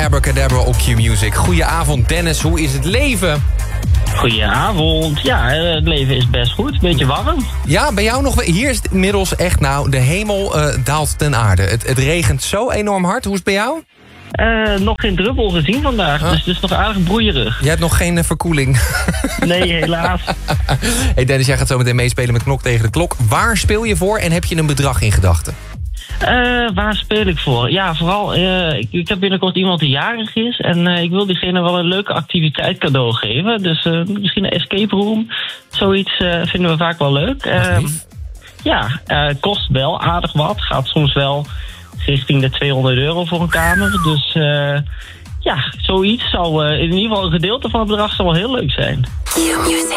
Abracadabra op Q-Music. Goedenavond Dennis, hoe is het leven? Goedenavond. Ja, het leven is best goed. Beetje warm. Ja, bij jou nog... Hier is het inmiddels echt de hemel daalt ten aarde. Het regent zo enorm hard. Hoe is het bij jou? Nog geen druppel gezien vandaag, dus het is nog aardig broeierig. Jij hebt nog geen verkoeling? Nee, helaas. Hey Dennis, jij gaat zo meteen meespelen met Knok tegen de Klok. Waar speel je voor en heb je een bedrag in gedachten? Waar speel ik voor? Ja, vooral, ik heb binnenkort iemand die jarig is. En ik wil diegene wel een leuke activiteit cadeau geven. Dus misschien een escape room. Zoiets vinden we vaak wel leuk. Kost wel aardig wat. Gaat soms wel richting de €200 voor een kamer. Dus zoiets zou in ieder geval een gedeelte van het bedrag zou wel heel leuk zijn. Q-Music.